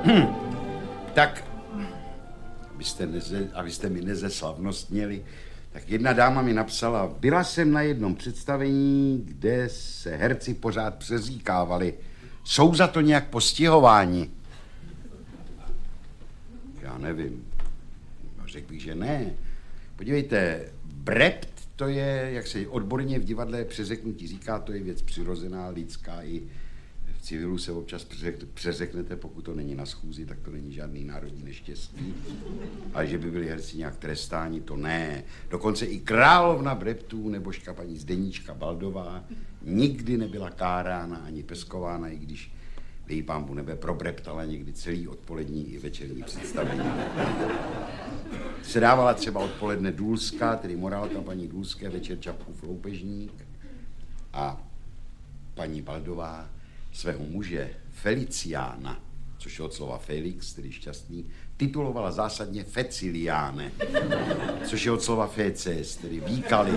Tak, abyste mi nezeslavnostněli, tak jedna dáma mi napsala, byla jsem na jednom představení, kde se herci pořád přeříkávali. Jsou za to nějak postihováni? Já nevím. Řekl bych, že ne. Podívejte, brept, to je, jak se odborně v divadle přeřeknutí říká, to je věc přirozená, lidská, i v civilu se občas přeřeknete, pokud to není na schůzi, tak to není žádný národní neštěstí. Ale že by byli herci nějak trestáni, to ne. Dokonce i královna breptů, nebožka paní Zdeníčka Baldová, nikdy nebyla kárána ani peskována, i když její pánbu nebe probreptala někdy celý odpolední i večerní představení. Se dávala třeba odpoledne Důlská, tedy morálka paní Důlské, večer Čapkův loupežník, a paní Baldová svého muže Feliciána, což je od slova Felix, tedy šťastný, titulovala zásadně Feciliáne, což je od slova Feces, tedy výkali.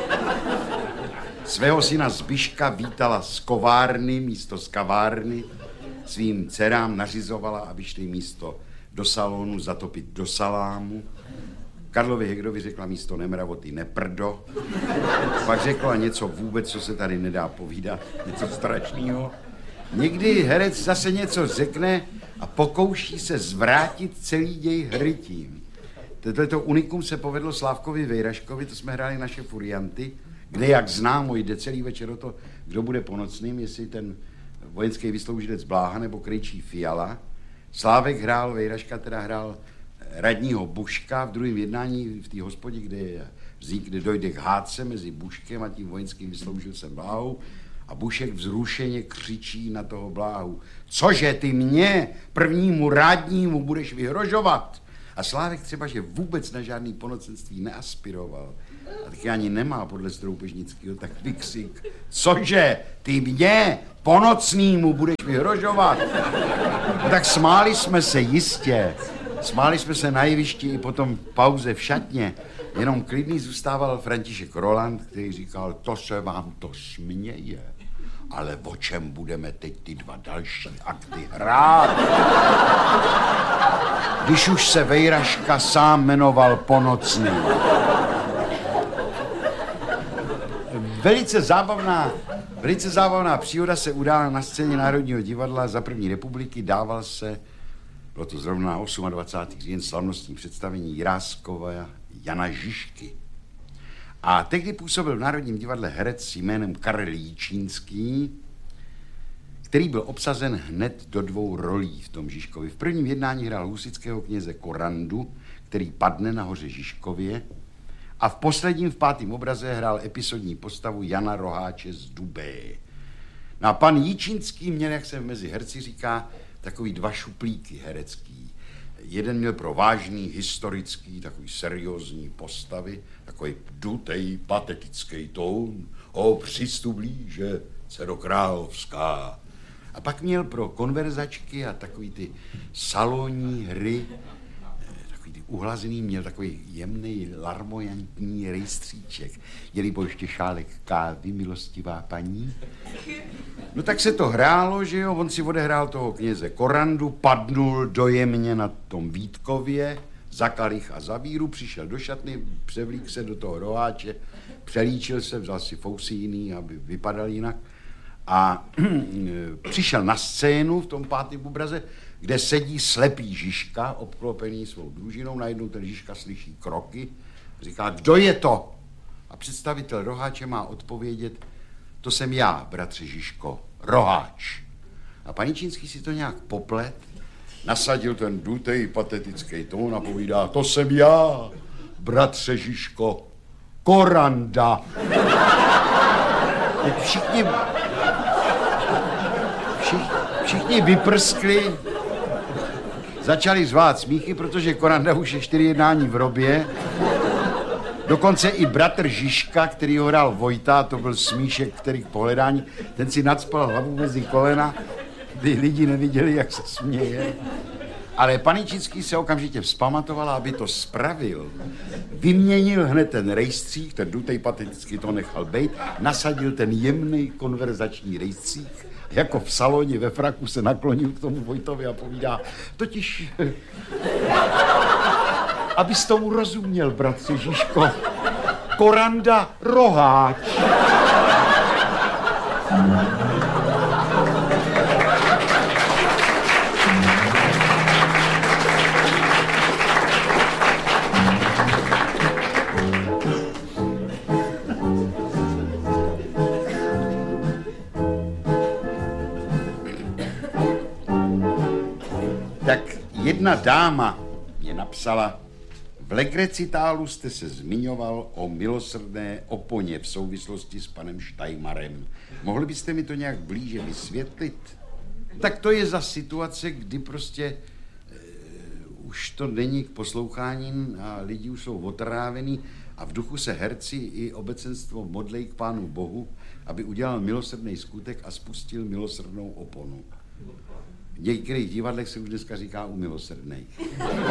Svého syna Zbyška vítala z kovárny místo z kavárny, svým dcerám nařizovala, aby šli místo do salonu zatopit do salámu. Karlovi Hegerovi řekla místo nemravoty neprdo. Pak řekla něco vůbec, co se tady nedá povídat, něco strašného. Někdy herec zase něco řekne a pokouší se zvrátit celý děj hrytím. Tohleto unikum se povedlo Slávkovi Vejraškovi, to jsme hráli naše Furianty, kde, jak známo, jde celý večer o to, kdo bude ponocným, jestli ten vojenský vysloužilec Bláha nebo krejčí Fiala. Slávek hrál, Vejraška teda hrál radního Buška v druhém jednání v té hospodě, kde dojde k hádce mezi Buškem a tím vojenským vysloužilcem Bláhou, a Bušek vzrušeně křičí na toho Bláhu: cože ty mě, prvnímu rádnímu, budeš vyhrožovat? A Slávek třeba, že vůbec na žádný ponocenství neaspiroval, a taky ani nemá podle Stroupežnického, tak vykřik: cože ty mě, ponocnýmu, budeš vyhrožovat? No tak smáli jsme se jistě. Smáli jsme se na jevišti i potom pauze v šatně. Jenom klidný zůstával František Roland, který říkal: to se vám to směje, ale o čem budeme teď ty dva další akty hrát? Když už se Vejraška sám jmenoval Ponocný. Velice zábavná příhoda se udála na scéně Národního divadla za první republiky. Dával se, bylo to zrovna 28. říjen, slavnostní představení Jiráskova Jana Žižky. A tehdy působil v Národním divadle herec jménem Karel Jičínský, který byl obsazen hned do dvou rolí v tom Žižkovi. V prvním jednání hrál husitského kněze Korandu, který padne na hoře Žižkově, a v posledním, v pátém obraze, hrál episodní postavu Jana Roháče z Dubé. No a pan Jičínský měl, jak se mezi herci říká, takový dva šuplíky herecký. Jeden měl pro vážný, historický, takový seriózní postavy, takový dutej, patetický tón. O, přistup blíže, dcero královská. A pak měl pro konverzačky a takový ty salonní hry, takový ty uhlazený, měl takový jemný, larmojantní rejstříček. Jelíbo ještě šálek kávy, milostivá paní. No tak se to hrálo, že jo, on si odehrál toho kněze Korandu, padnul dojemně na tom Vítkově, za kalich a za víru, přišel do šatny, převlík se do toho roháče, přelíčil se, vzal si fousy jiný, aby vypadal jinak, a přišel na scénu v tom pátém obraze, kde sedí slepý Žižka, obklopený svou družinou. Najednou ten Žižka slyší kroky, říká: kdo je to? A představitel roháče má odpovědět: to jsem já, bratře Žižko, roháč. A pan Jičínský si to nějak poplet, nasadil ten dutej patetický tón a povídá: to jsem já, bratře Žižko, Koranda. Tak všichni vyprskli, začali zvát smíchy, protože Koranda už je 4 jednání v robě. Dokonce i bratr Žižka, který ho hrál Vojta, to byl smíšek, který k pohledání, ten si nacpal hlavu mezi kolena, kdy lidi neviděli, jak se směje. Ale pan Jičínský se okamžitě vzpamatoval, aby to spravil. Vyměnil hned ten rejstřík, ten dutej pateticky to nechal bejt, nasadil ten jemný konverzační rejstřík jako v saloně ve fraku se naklonil k tomu Vojtovi a povídá, totiž, abys tomu rozuměl, bratře Žižko, Koranda Roháč. Tak jedna dáma mě napsala, v legrecitálu jste se zmiňoval o milosrdné oponě v souvislosti s panem Štajmarem. Mohli byste mi to nějak blíže vysvětlit? Tak to je za situace, kdy prostě už to není k poslouchání a lidi už jsou otrávený a v duchu se herci i obecenstvo modlej k Pánu Bohu, aby udělal milosrdný skutek a spustil milosrdnou oponu. V některých divadlech se už dneska říká u milosrdných.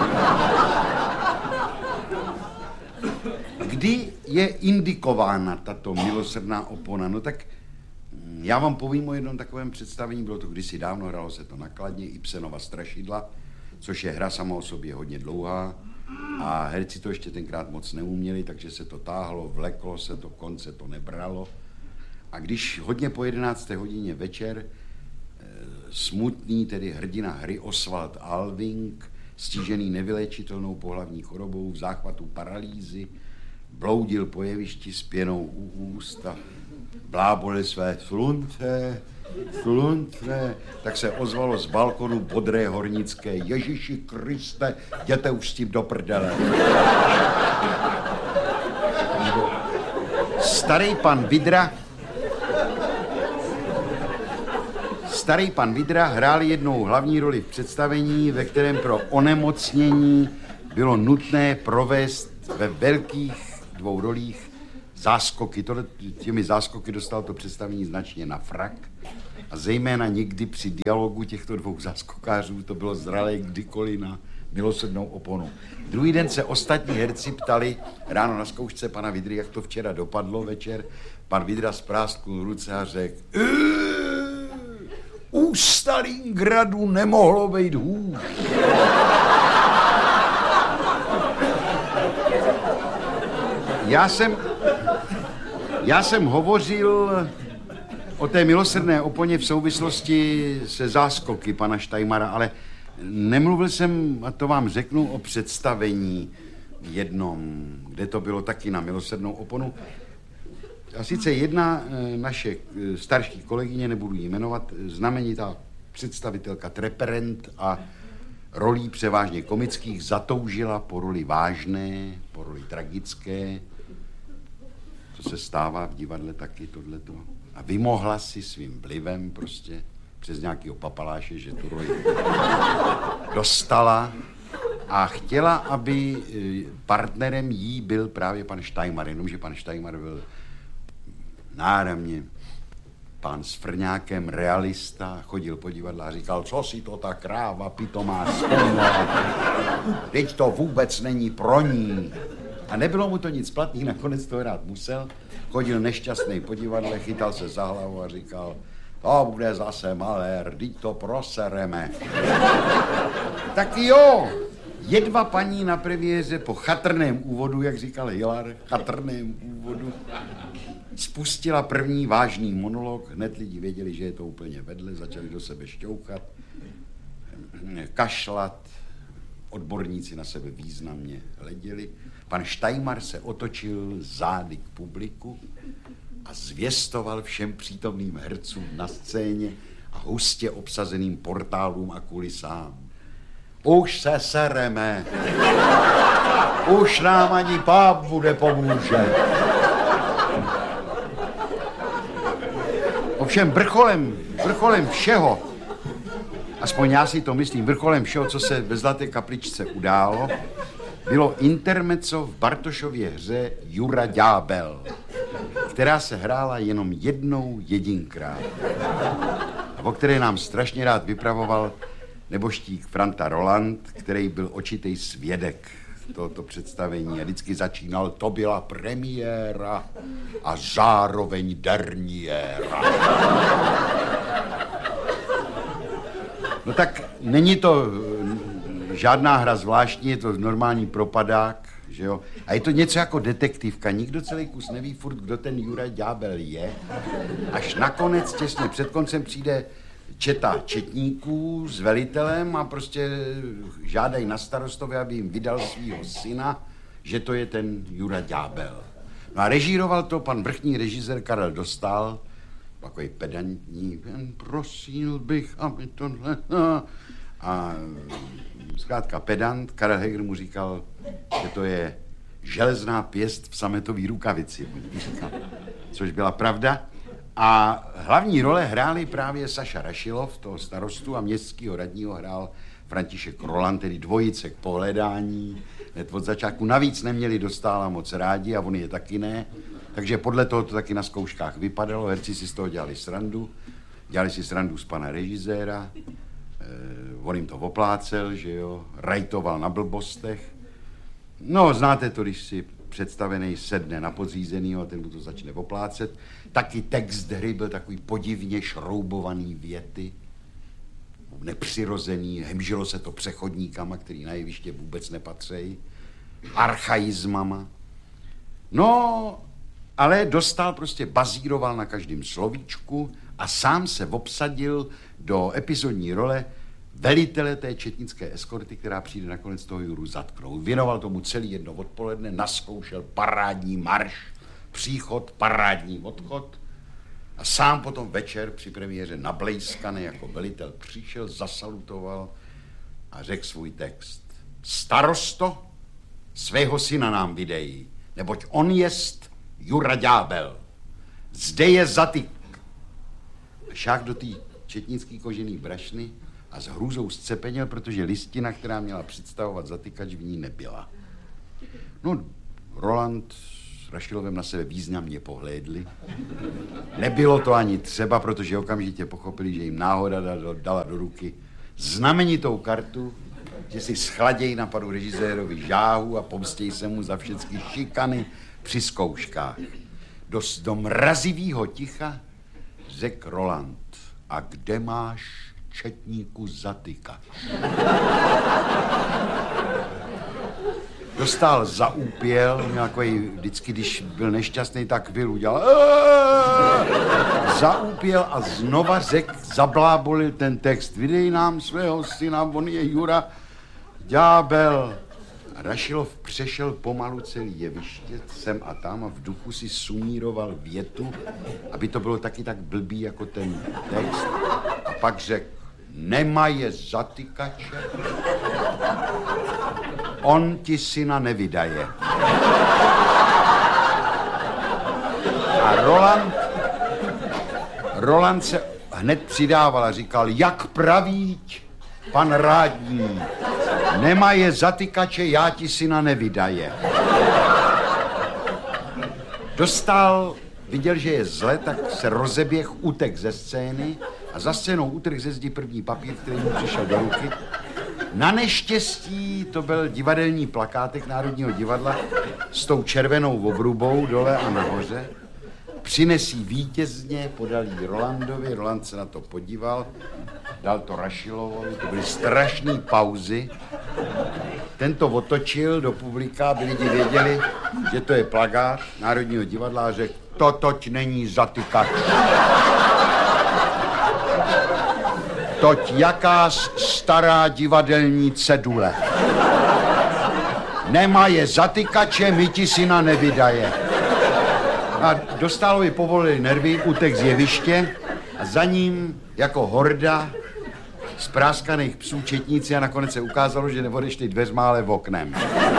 Kdy je indikována tato milosrdná opona? No tak já vám povím o jednom takovém představení, bylo to kdysi dávno, hralo se to na Kladně, Ibsenova Strašidla, což je hra sama o sobě hodně dlouhá a herci to ještě tenkrát moc neuměli, takže se to táhlo, vleklo se to, konce to nebralo. A když hodně po 11. hodině večer smutný, tedy hrdina hry Oswald Alving, stižený nevyléčitelnou pohlavní chorobou v záchvatu paralýzy, bloudil po jevišti s pěnou u úst a blábolil své slunce, tak se ozvalo z balkonu bodré hornické: Ježíši Kriste, jděte už s tím do prdele. Starý pan Vidra hrál jednou hlavní roli v představení, ve kterém pro onemocnění bylo nutné provést ve velkých 2 rolích záskoky. Těmi záskoky dostal to představení značně na frak a zejména někdy při dialogu těchto 2 záskokářů to bylo zralé kdykoliv na milosrdnou oponu. Druhý den se ostatní herci ptali ráno na zkoušce pana Vidry, jak to včera dopadlo večer. Pan Vidra sprásknul ruce a řekl: u Stalingradu nemohlo být hůř. Já jsem hovořil o té milosrdné oponě v souvislosti se záskoky pana Štajmara, ale nemluvil jsem, a to vám řeknu, o představení jednom, kde to bylo taky na milosrdnou oponu. A sice jedna naše starší kolegyně, nebudu jí jmenovat, znamenitá představitelka Treperent a rolí převážně komických zatoužila po roli vážné, po roli tragické. To se stává v divadle taky, tohleto. A vymohla si svým vlivem prostě přes nějakého papaláše, že tu roli dostala a chtěla, aby partnerem jí byl právě pan Štajmar, jenomže pan Štajmar byl náramně pán s frňákem, realista, chodil po divadle a říkal: co si to ta kráva pitomá vzpomněla, teď to vůbec není pro ní. A nebylo mu to nic platný, nakonec to hrát musel, chodil nešťastný po divadle, chytal se za hlavu a říkal: to bude zase malér, teď to prosereme. Tak jo, jedva paní na premiéře po chatrném úvodu, jak říkal Hilar, chatrném úvodu, spustila první vážný monolog, hned lidi věděli, že je to úplně vedle, začali do sebe šťouchat, kašlat, odborníci na sebe významně hleděli. Pan Štajmar se otočil zády k publiku a zvěstoval všem přítomným hercům na scéně a hustě obsazeným portálům a kulisám: už se sereme, už nám ani Pápu nepomůže. Ovšem vrcholem všeho, aspoň já si to myslím, vrcholem všeho, co se ve Zlaté kapličce událo, bylo intermezzo v Bartošově hře Jura Ďábel, která se hrála jenom jednou jedinkrát a o které nám strašně rád vypravoval neboštík Franta Roland, který byl očitej svědek tohoto představení a vždycky začínal: to byla premiéra a zároveň derniéra. No tak není to žádná hra zvláštní, je to normální propadák, že jo? A je to něco jako detektivka, nikdo celý kus neví furt, kdo ten Jura Ďábel je. Až nakonec, těsně před koncem, přijde četa četníků s velitelem a prostě žádají na starostovi, aby jim vydal svýho syna, že to je ten Jura Ďábel. No a režíroval to pan vrchní režisér Karel Dostál, takový pedantní, prosil bych, aby tohle... A zkrátka pedant, Karel Heger mu říkal, že to je železná pěst v sametové rukavici, což byla pravda. A hlavní role hráli právě Saša Rašilov, toho starostu, a městského radního hrál František Roland, tedy dvojice k pohledání. Hned od začátku navíc neměli Dostála moc rádi a on je taky ne. Takže podle toho to taky na zkouškách vypadalo, herci si z toho dělali srandu. Dělali si srandu z pana režiséra, on jim to oplácel, že jo, rajtoval na blbostech. No, znáte to, když si představený sedne na podřízenýho a ten mu to začne oplácet. Taky text hry byl takový podivně šroubovaný věty, nepřirozený, hemžilo se to přechodníkama, který na jeviště vůbec nepatří, archaizmama. No, ale Dostál prostě bazíroval na každém slovíčku a sám se obsadil do epizodní role velitele té četnické eskorty, která přijde nakonec toho Juru zatknout. Věnoval tomu celý jedno odpoledne, naskoušel parádní marš, příchod, parádní odchod a sám potom večer při premiéře nablejskaný jako velitel přišel, zasalutoval a řekl svůj text. Starosto, svého syna nám vydej, neboť on jest Jura Ďábel. Zde je zatyk. Šák do té četnický kožený brašny a s hrůzou zcepenil, protože listina, která měla představovat zatykač, v ní nebyla. No, Roland s Rašilovem na sebe významně pohlédli. Nebylo to ani třeba, protože okamžitě pochopili, že jim náhoda dala do ruky znamenitou kartu, že si schladějí na panu režisérovi žáhu a pomstějí se mu za všechny šikany při zkouškách. Do mrazivýho ticha řekl Roland, a kde máš četníku zatykač? Dostal zaúpěl, měl takový, vždycky, když byl nešťastný, tak udělal zaúpěl a znova řekl, zablábolil ten text. Vydej nám svého syna, on je Jura Ďábel. A Rašilov přešel pomalu celý jeviště, sem a tam, a v duchu si sumíroval větu, aby to bylo taky tak blbý jako ten text. A pak řekl, nemaje zatykače, on ti syna nevydaje. A Roland se hned přidával a říkal, jak pravíť pan rádní, nemaje zatykače, já ti syna nevydaje. Dostal, viděl, že je zle, tak se rozeběh, utek ze scény a za scénou utrhl ze zdi první papír, který mu přišel do ruky. Na neštěstí to byl divadelní plakátek Národního divadla s tou červenou obrubou dole a nahoře. Přinesí vítězně, podal jí Rolandovi, Roland se na to podíval, dal to Rašilovovi, to byly strašné pauzy. Ten to otočil do publika, aby lidi věděli, že to je plakát Národního divadla a řekl, toť není zatykač. Toť jaká stará divadelní cedule. Nemaje zatykače, my ti syna nevydaje. A Dostálovi povolili nervy, utek z jeviště a za ním jako horda spráskaných psů četníci a nakonec se ukázalo, že neodešli dveřma, ale v oknem.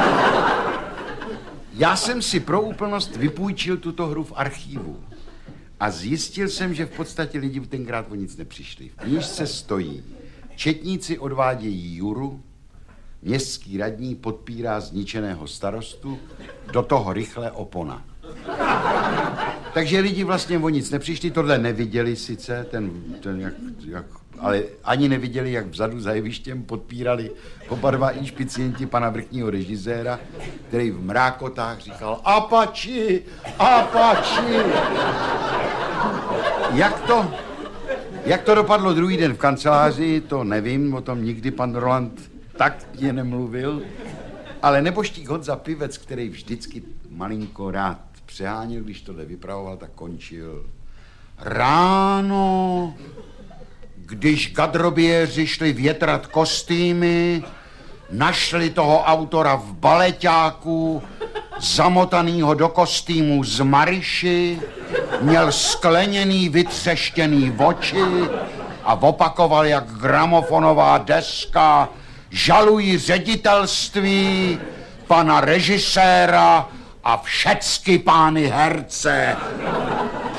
Já jsem si pro úplnost vypůjčil tuto hru v archivu a zjistil jsem, že v podstatě lidi tenkrát o nic nepřišli. V knížce stojí, četníci odvádějí Juru, městský radní podpírá zničeného starostu, do toho rychle opona. Takže lidi vlastně o nic nepřišli, tohle neviděli sice, ale ani neviděli, jak vzadu za jevištěm podpírali oba dva inšpicienti pana vrchního režiséra, který v mrákotách říkal Apači, Apači. Jak to dopadlo druhý den v kanceláři, to nevím, o tom nikdy pan Roland tak je nemluvil. Ale neboštík Honza Pivec, který vždycky malinko rád přeháněl, když tohle vypravoval, tak končil. Ráno, když gadroběři šli větrat kostýmy, našli toho autora v baleťáku, zamotanýho do kostýmu z Mariši, měl skleněný, vytřeštěný oči a opakoval jak gramofonová deska: žalují ředitelství, pana režiséra a všecky pány herce.